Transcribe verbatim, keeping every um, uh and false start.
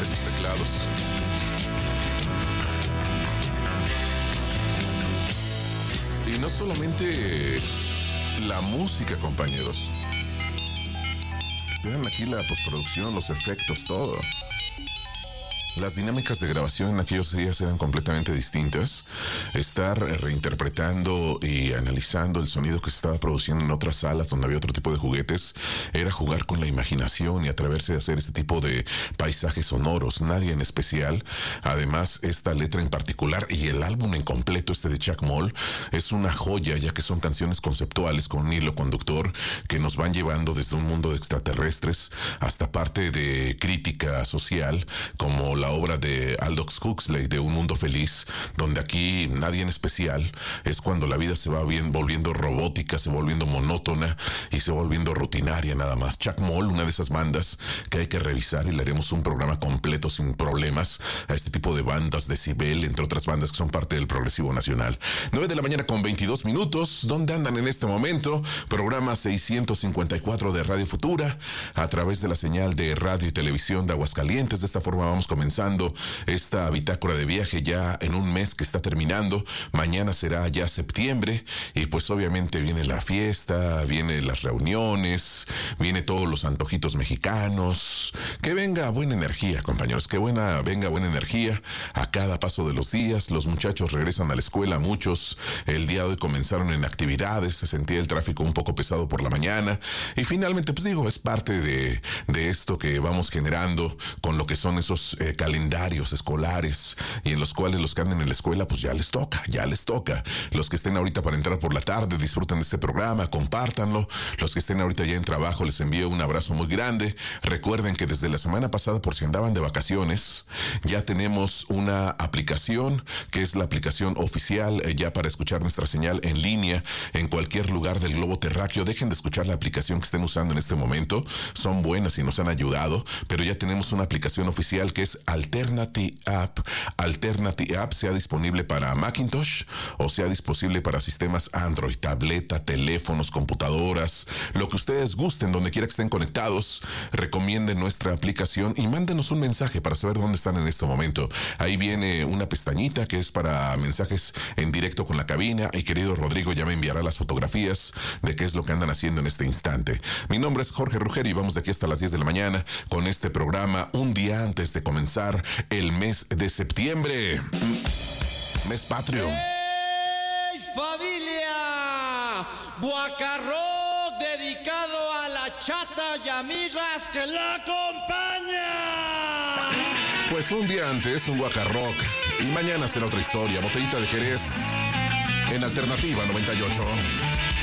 esos teclados. Y no solamente la música, compañeros. Vean aquí la postproducción, los efectos, todo. Las dinámicas de grabación en aquellos días eran completamente distintas. Estar reinterpretando y analizando el sonido que se estaba produciendo en otras salas donde había otro tipo de juguetes era jugar con la imaginación y atreverse a hacer este tipo de paisajes sonoros. Nadie en especial. Además, esta letra en particular y el álbum en completo, este de Chuck Moll, es una joya, ya que son canciones conceptuales con un hilo conductor que nos van llevando desde un mundo de extraterrestres hasta parte de crítica social, como la obra de Aldous Huxley de Un Mundo Feliz, donde aquí nadie en especial, es cuando la vida se va bien volviendo robótica, se va volviendo monótona y se va volviendo rutinaria nada más. Chuck Moll, una de esas bandas que hay que revisar, y le haremos un programa completo sin problemas a este tipo de bandas, de Decibel, entre otras bandas que son parte del progresivo nacional. nueve de la mañana con veintidós minutos. ¿Dónde andan en este momento? Programa seiscientos cincuenta y cuatro de Radio Futura a través de la señal de radio y televisión de Aguascalientes. De esta forma vamos comenzando esta bitácora de viaje ya en un mes que está terminando. Mañana será ya septiembre y pues obviamente viene la fiesta, vienen las reuniones, viene todos los antojitos mexicanos. Que venga buena energía, compañeros, que buena, venga buena energía a cada paso de los días. Los muchachos regresan a la escuela, muchos el día de hoy comenzaron en actividades, se sentía el tráfico un poco pesado por la mañana y finalmente pues digo, es parte de, de esto que vamos generando con lo que son esos eh, calendarios escolares y en los cuales los que anden en la escuela pues ya les toca, ya les toca. Los que estén ahorita para entrar por la tarde, disfruten de este programa, compártanlo. Los que estén ahorita ya en trabajo, les envío un abrazo muy grande. Recuerden que desde la semana pasada, por si andaban de vacaciones, ya tenemos una aplicación que es la aplicación oficial eh, ya para escuchar nuestra señal en línea en cualquier lugar del globo terráqueo. Dejen de escuchar la aplicación que estén usando en este momento, son buenas y nos han ayudado, pero ya tenemos una aplicación oficial que es Alternati App. Alternati App, sea disponible para Macintosh o sea disponible para sistemas Android, tableta, teléfonos, computadoras, lo que ustedes gusten, donde quiera que estén conectados. Recomienden nuestra aplicación y mándenos un mensaje para saber dónde están en este momento. Ahí viene una pestañita que es para mensajes en directo con la cabina y querido Rodrigo ya me enviará las fotografías de qué es lo que andan haciendo en este instante. Mi nombre es Jorge Ruggiero y vamos de aquí hasta las diez de la mañana con este programa un día antes de comenzar el mes de septiembre, mes patrio. ¡Hey, familia! Guacarroc dedicado a la chata y amigas que la acompañan. Pues un día antes, un guacarroc, y mañana será otra historia. Botellita de Jerez en Alternativa noventa y ocho.